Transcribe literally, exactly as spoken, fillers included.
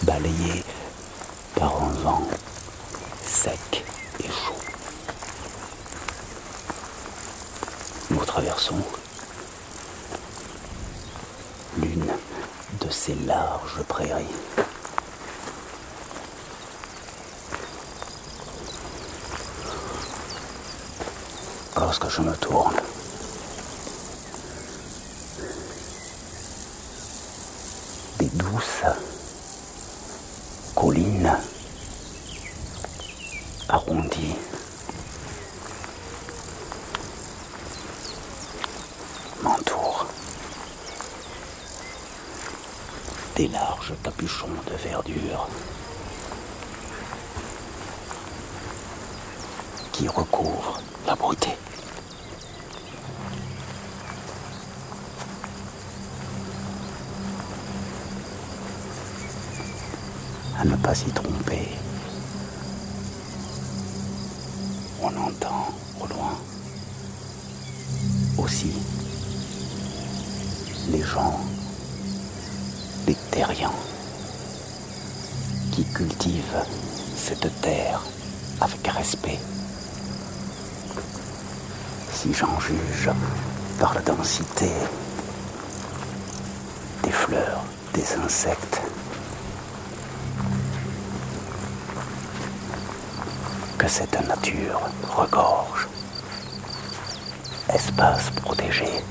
balayé par un vent sec et chaud. Nous traversons l'une de ces larges prairies. Lorsque je me tourne, des douces collines arrondies m'entourent. Des larges capuchons de verdure qui recouvrent la beauté. À ne pas s'y tromper, on entend au loin aussi les gens, les terriens, qui cultivent cette terre avec respect. Si j'en juge par la densité des fleurs, des insectes, que cette nature regorge. Espace protégé,